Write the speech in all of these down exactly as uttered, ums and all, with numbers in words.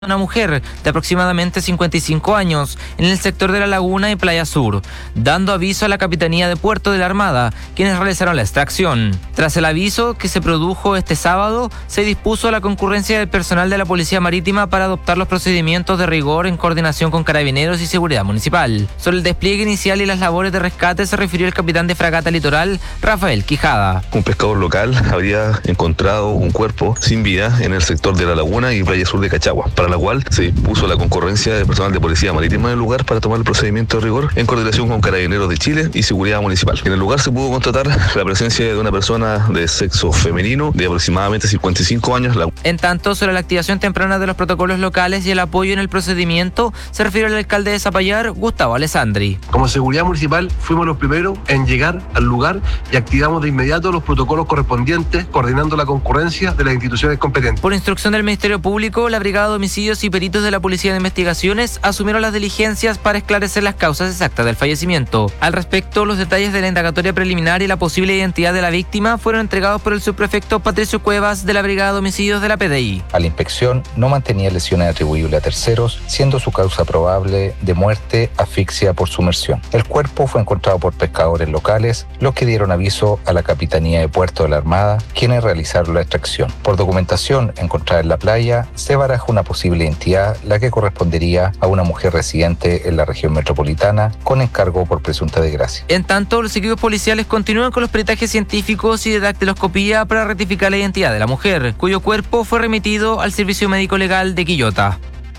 Una mujer de aproximadamente cincuenta y cinco años en el sector de La Laguna y Playa Sur, dando aviso a la Capitanía de Puerto de la Armada, quienes realizaron la extracción. Tras el aviso que se produjo este sábado, se dispuso la concurrencia del personal de la Policía Marítima para adoptar los procedimientos de rigor en coordinación con Carabineros y Seguridad Municipal. Sobre el despliegue inicial y las labores de rescate se refirió el capitán de Fragata Litoral, Rafael Quijada. Un pescador local habría encontrado un cuerpo sin vida en el sector de La Laguna y Playa Sur de Cachagua, para la cual se dispuso la concurrencia del personal de Policía Marítima en el lugar para tomar el procedimiento de rigor en coordinación con Carabineros de Chile y Seguridad Municipal. En el lugar se pudo constatar la presencia de una persona de sexo femenino de aproximadamente cincuenta y cinco años. En tanto, sobre la activación temprana de los protocolos locales y el apoyo en el procedimiento, se refirió el alcalde de Zapallar, Gustavo Alessandri. Como Seguridad Municipal fuimos los primeros en llegar al lugar y activamos de inmediato los protocolos correspondientes, coordinando la concurrencia de las instituciones competentes. Por instrucción del Ministerio Público, la Brigada de Homicidios y peritos de la Policía de Investigaciones asumieron las diligencias para esclarecer las causas exactas del fallecimiento. Al respecto, los detalles de la indagatoria preliminar y la posible identidad de la víctima fueron entregados por el subprefecto Patricio Cuevas de la Brigada de Homicidios de la P D I. A la inspección no mantenía lesiones atribuibles a terceros, siendo su causa probable de muerte asfixia por sumersión. El cuerpo fue encontrado por pescadores locales, los que dieron aviso a la Capitanía de Puerto de la Armada, quienes realizaron la extracción. Por documentación encontrada en la playa, se baraja una posible identidad, la que correspondería a una mujer residente en la región metropolitana con encargo por presunta desgracia. En tanto, los equipos policiales continúan con los peritajes científicos y de dactiloscopía para rectificar la identidad de la mujer, cuyo cuerpo fue remitido al Servicio Médico Legal de Quillota.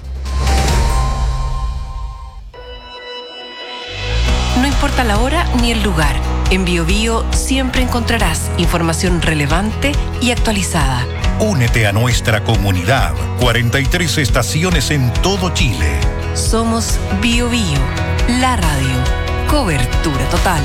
No importa la hora ni el lugar, en BioBio siempre encontrarás información relevante y actualizada. Únete a nuestra comunidad. cuarenta y tres estaciones en todo Chile. Somos BioBio, la radio. Cobertura total.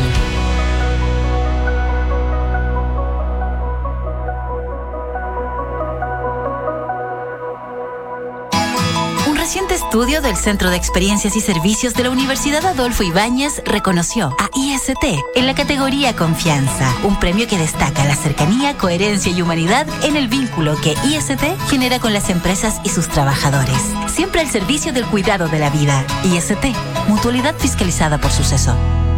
Un reciente estudio del Centro de Experiencias y Servicios de la Universidad Adolfo Ibáñez reconoció a I S T en la categoría Confianza, un premio que destaca la cercanía, coherencia y humanidad en el vínculo que I S T genera con las empresas y sus trabajadores. Siempre al servicio del cuidado de la vida. I S T, mutualidad fiscalizada por Suceso.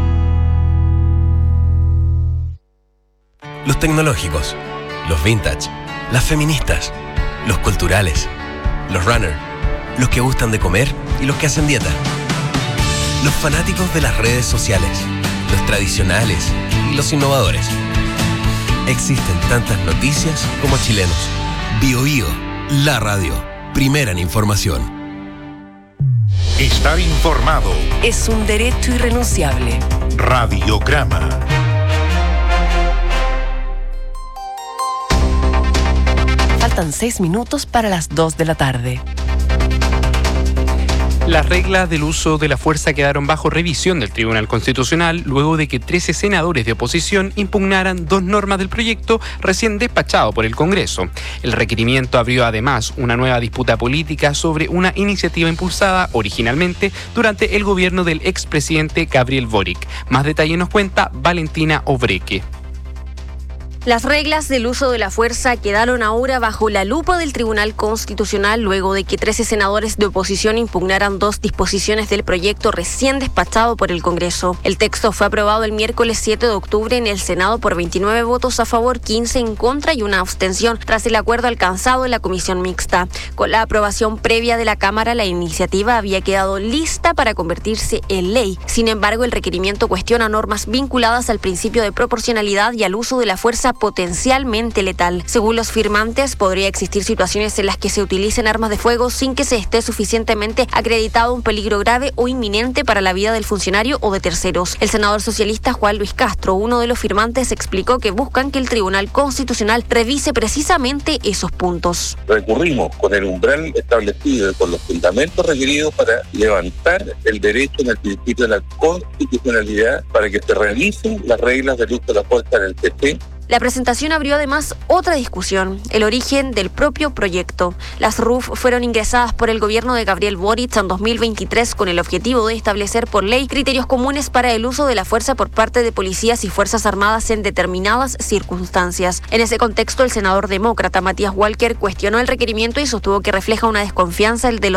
Los tecnológicos, los vintage, las feministas, los culturales, los runners, los que gustan de comer y los que hacen dieta. Los fanáticos de las redes sociales, los tradicionales y los innovadores. Existen tantas noticias como chilenos. BioBio, la radio, primera en información. Estar informado Es un derecho irrenunciable. Radiograma. Faltan seis minutos para las dos de la tarde. Las reglas del uso de la fuerza quedaron bajo revisión del Tribunal Constitucional luego de que trece senadores de oposición impugnaran dos normas del proyecto recién despachado por el Congreso. El requerimiento abrió además una nueva disputa política sobre una iniciativa impulsada originalmente durante el gobierno del expresidente Gabriel Boric. Más detalle nos cuenta Valentina Obreque. Las reglas del uso de la fuerza quedaron ahora bajo la lupa del Tribunal Constitucional luego de que trece senadores de oposición impugnaran dos disposiciones del proyecto recién despachado por el Congreso. El texto fue aprobado el miércoles siete de octubre en el Senado por veintinueve votos a favor, quince en contra y una abstención tras el acuerdo alcanzado en la comisión mixta. Con la aprobación previa de la Cámara, la iniciativa había quedado lista para convertirse en ley. Sin embargo, el requerimiento cuestiona normas vinculadas al principio de proporcionalidad y al uso de la fuerza potencialmente letal. Según los firmantes, podría existir situaciones en las que se utilicen armas de fuego sin que se esté suficientemente acreditado un peligro grave o inminente para la vida del funcionario o de terceros. El senador socialista Juan Luis Castro, uno de los firmantes, explicó que buscan que el Tribunal Constitucional revise precisamente esos puntos. Recurrimos con el umbral establecido y con los fundamentos requeridos para levantar el derecho en el principio de la constitucionalidad para que se revisen las reglas del uso de la fuerza en el P C La presentación abrió además otra discusión, el origen del propio proyecto. Las R U F fueron ingresadas por el gobierno de Gabriel Boric en dos mil veintitrés con el objetivo de establecer por ley criterios comunes para el uso de la fuerza por parte de policías y fuerzas armadas en determinadas circunstancias. En ese contexto, el senador demócrata Matías Walker cuestionó el requerimiento y sostuvo que refleja una desconfianza de los